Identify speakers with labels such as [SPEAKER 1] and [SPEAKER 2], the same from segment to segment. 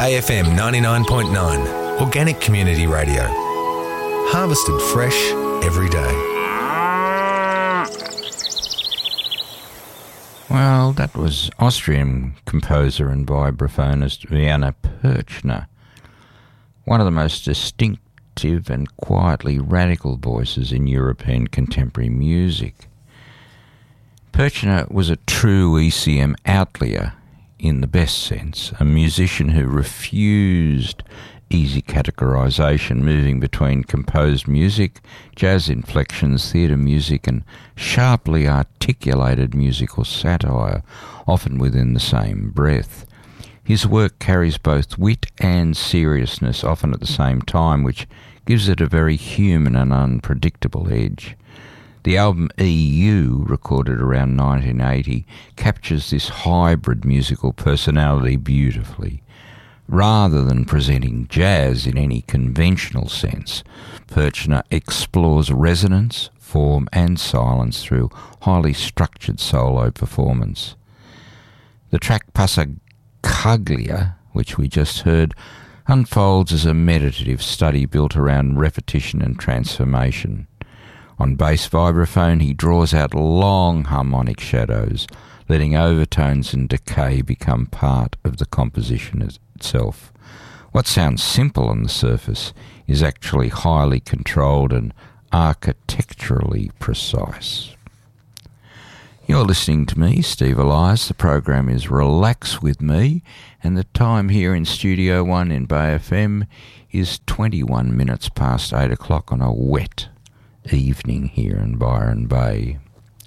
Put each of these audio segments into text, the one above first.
[SPEAKER 1] AFM 99.9, Organic Community Radio. Harvested fresh every day.
[SPEAKER 2] Well, that was Austrian composer and vibraphonist Werner Pörchner, one of the most distinctive and quietly radical voices in European contemporary music. Pörchner was a true ECM outlier in the best sense, a musician who refused easy categorisation, moving between composed music, jazz inflections, theatre music and sharply articulated musical satire, often within the same breath. His work carries both wit and seriousness, often at the same time, which gives it a very human and unpredictable edge. The album EU, recorded around 1980, captures this hybrid musical personality beautifully. Rather than presenting jazz in any conventional sense, Pörchner explores resonance, form and silence through highly structured solo performance. The track Passacaglia, which we just heard, unfolds as a meditative study built around repetition and transformation. On bass vibraphone, he draws out long harmonic shadows, letting overtones and decay become part of the composition itself. What sounds simple on the surface is actually highly controlled and architecturally precise. You're listening to me, Steve Elias. The program is Relax With Me, and the time here in Studio 1 in Bay FM is 21 minutes past 8 o'clock on a wet evening here in Byron Bay.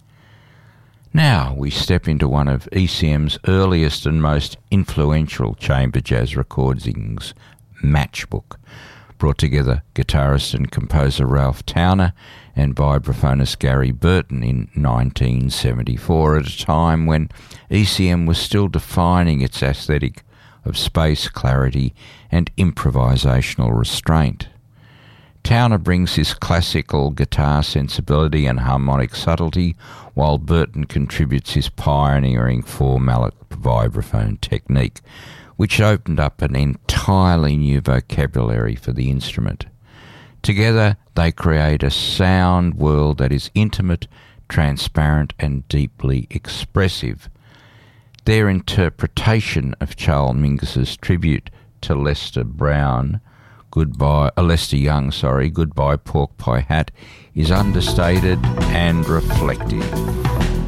[SPEAKER 2] Now we step into one of ECM's earliest and most influential chamber jazz recordings, Matchbook, brought together guitarist and composer Ralph Towner and vibraphonist Gary Burton in 1974, at a time when ECM was still defining its aesthetic of space, clarity and improvisational restraint. Towner brings his classical guitar sensibility and harmonic subtlety, while Burton contributes his pioneering four-mallet vibraphone technique, which opened up an entirely new vocabulary for the instrument. Together, they create a sound world that is intimate, transparent and deeply expressive. Their interpretation of Charles Mingus's tribute to Lester Young, Goodbye Pork Pie Hat, is understated and reflective.